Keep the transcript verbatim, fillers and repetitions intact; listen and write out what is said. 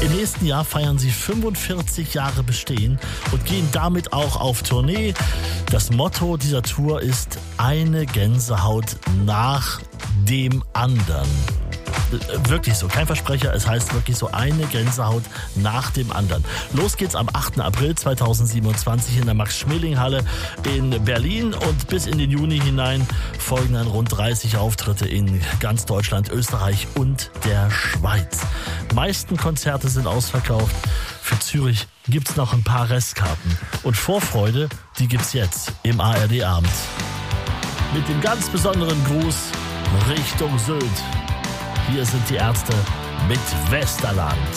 Im nächsten Jahr feiern sie fünfundvierzig Jahre Bestehen und gehen damit auch auf Tournee. Das Motto dieser Tour ist eine Gänsehaut nach dem anderen. Wirklich so, kein Versprecher, es heißt wirklich so eine Gänsehaut nach dem anderen. Los geht's am achten April zweitausendsiebenundzwanzig in der Max-Schmeling-Halle in Berlin und bis in den Juni hinein folgen dann rund dreißig Auftritte in ganz Deutschland, Österreich und der Schweiz. Meisten Konzerte sind ausverkauft. Für Zürich gibt's noch ein paar Restkarten und Vorfreude, die gibt's jetzt im A R D-Abend. Mit dem ganz besonderen Gruß Richtung Sylt. Hier sind die Ärzte mit Westerland.